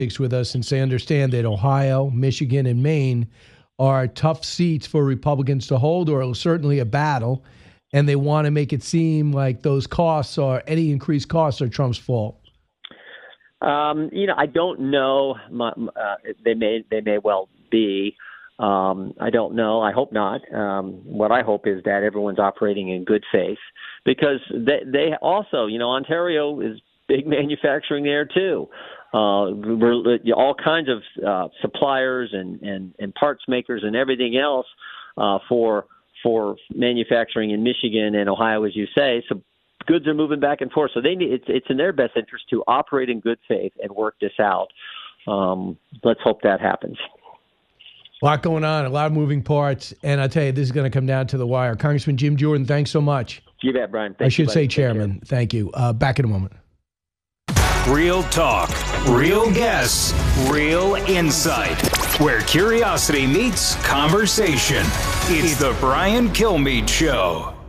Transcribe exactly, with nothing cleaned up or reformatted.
with us and say, understand that Ohio, Michigan, and Maine are tough seats for Republicans to hold, or certainly a battle, and they want to make it seem like those costs or any increased costs are Trump's fault? Um, you know, I don't know. My, uh, they may they may well be. Um, I don't know. I hope not. Um, what I hope is that everyone's operating in good faith, because they, they also, you know, Ontario is big manufacturing there too. Uh, we're, all kinds of uh, suppliers and, and, and parts makers and everything else uh, for for manufacturing in Michigan and Ohio, as you say. So goods are moving back and forth. So they need, it's it's in their best interest to operate in good faith and work this out. Um, let's hope that happens. A lot going on, a lot of moving parts, and I tell you, this is going to come down to the wire. Congressman Jim Jordan, thanks so much. You bet, Brian. Thank I should you, say Chairman. Thank you. Uh, back in a moment. Real talk, real guests, real insight. Where curiosity meets conversation. It's the Brian Kilmeade Show.